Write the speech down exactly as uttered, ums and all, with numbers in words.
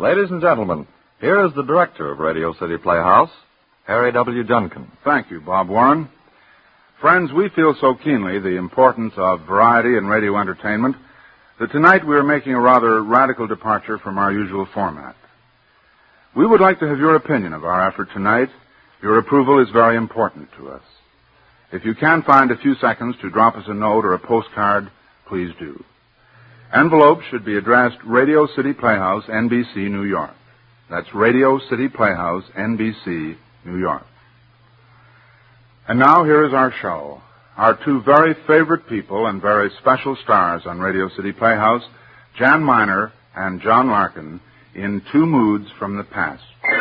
Ladies and gentlemen, here is the director of Radio City Playhouse, Harry W. Junkin. Thank you, Bob Warren. Friends, we feel so keenly the importance of variety in radio entertainment that tonight we are making a rather radical departure from our usual format. We would like to have your opinion of our effort tonight. Your approval is very important to us. If you can find a few seconds to drop us a note or a postcard, please do. Envelopes should be addressed Radio City Playhouse, N B C, New York. That's Radio City Playhouse, N B C, New York. And now here is our show. Our two very favorite people and very special stars on Radio City Playhouse, Jan Miner and John Larkin, in Two Moods from the Past.